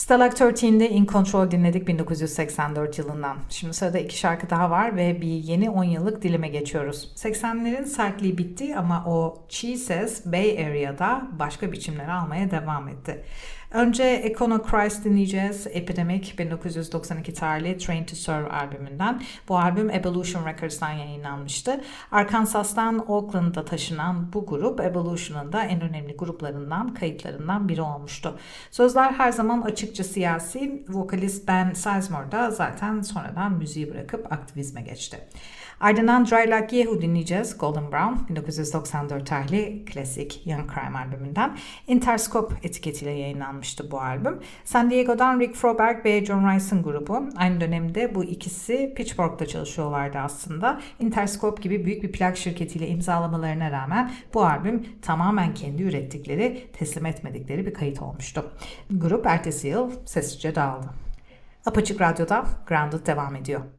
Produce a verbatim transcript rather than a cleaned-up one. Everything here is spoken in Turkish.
Stalag on üç'de In Control dinledik bin dokuz yüz seksen dört yılından. Şimdi sırada iki şarkı daha var ve bir yeni on yıllık dilime geçiyoruz. seksenlerin sertliği bitti ama o çiğ ses Bay Area'da başka biçimler almaya devam etti. Önce Econochrist dinleyeceğiz. Epidemic bin dokuz yüz doksan iki tarihli Train to Serve albümünden. Bu albüm Evolution Records'tan yayınlanmıştı. Arkansas'tan Oakland'a taşınan bu grup Evolution'ın da en önemli gruplarından, kayıtlarından biri olmuştu. Sözler her zaman açıkça siyasi. Vokalist Ben Sizemore da zaten sonradan müziği bırakıp aktivizme geçti. Ardından Dry Like Yahoo dinleyeceğiz. Golden Brown bin dokuz yüz doksan dört tarihli klasik Young Crime albümünden. Interscope etiketiyle yayınlanmıştı bu albüm. San Diego'dan Rick Froberg ve John Rice'ın grubu. Aynı dönemde bu ikisi Pitchfork'ta çalışıyorlardı aslında. Interscope gibi büyük bir plak şirketiyle imzalamalarına rağmen bu albüm tamamen kendi ürettikleri, teslim etmedikleri bir kayıt olmuştu. Grup ertesi yıl sessizce dağıldı. Apaçık Radyo'da Grounded devam ediyor.